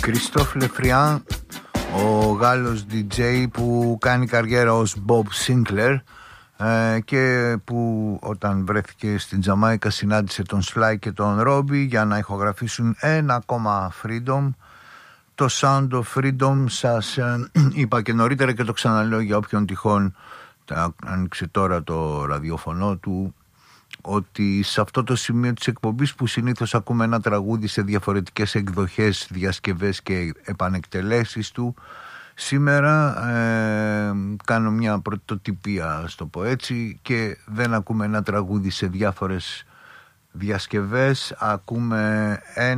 Κριστόφ Λεφριάν, ο Γάλλος DJ που κάνει καριέρα ως Bob Sinclair και που όταν βρέθηκε στην Τζαμάικα συνάντησε τον Sly και τον Robbie για να ηχογραφήσουν ένα ακόμα Freedom. Το Sound of Freedom σας είπα και νωρίτερα και το ξαναλέω για όποιον τυχόν άνοιξε τώρα το ραδιοφωνό του, ότι σε αυτό το σημείο της εκπομπής που συνήθως ακούμε ένα τραγούδι σε διαφορετικές εκδοχές, διασκευές και επανεκτελέσεις του, σήμερα κάνω μια πρωτοτυπία, στο πω έτσι, και δεν ακούμε ένα τραγούδι σε διάφορες διασκευές, ακούμε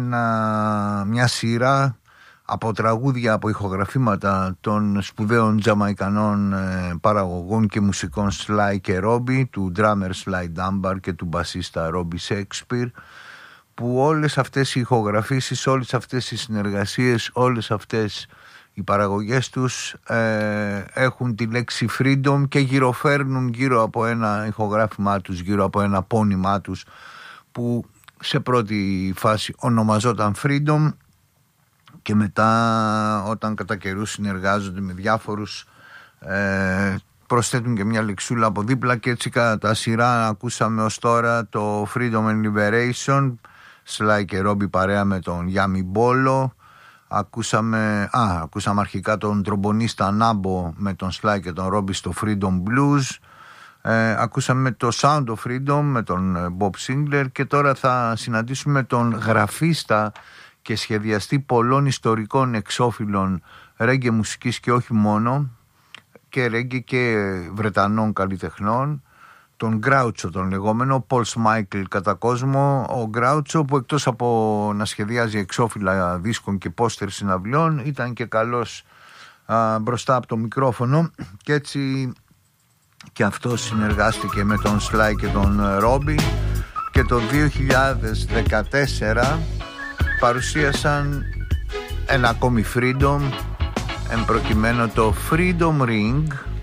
μια σειρά από τραγούδια, από ηχογραφήματα των σπουδαίων Τζαμαϊκανών παραγωγών και μουσικών Sly και Robbie, του drummer Sly Dunbar και του μπασίστα Robbie Shakespeare, που όλες αυτές οι ηχογραφήσεις, όλες αυτές οι συνεργασίες, όλες αυτές οι παραγωγές τους έχουν τη λέξη freedom και γυροφέρνουν γύρω από ένα ηχογράφημά τους, γύρω από ένα πόνημά τους που σε πρώτη φάση ονομαζόταν freedom και μετά όταν κατά καιρούς συνεργάζονται με διάφορους προσθέτουν και μια λεξούλα από δίπλα, και έτσι κατά σειρά ακούσαμε ως τώρα το Freedom and Liberation, Sly και Robbie παρέα με τον Γιάμι Μπόλο. Ακούσαμε αρχικά τον τρομπονίστα Νάμπο με τον Sly και τον Robbie στο Freedom Blues. Ακούσαμε το Sound of Freedom με τον Bob Sinclair και τώρα θα συναντήσουμε τον γραφίστα και σχεδιαστή πολλών ιστορικών εξώφυλλων ρέγγε μουσικής και όχι μόνο, και ρέγγε και βρετανών καλλιτεχνών, τον Γκράουτσο τον λεγόμενο, Paul Smikle κατά κόσμο. Ο Γκράουτσο που εκτός από να σχεδιάζει εξώφυλλα δίσκων και πόστερ συναυλιών ήταν και καλός μπροστά από το μικρόφωνο, και έτσι και αυτό συνεργάστηκε με τον Sly και τον Robbie και το 2014 παρουσίασαν ένα ακόμη Freedom, εν προκειμένου το Freedom Ring,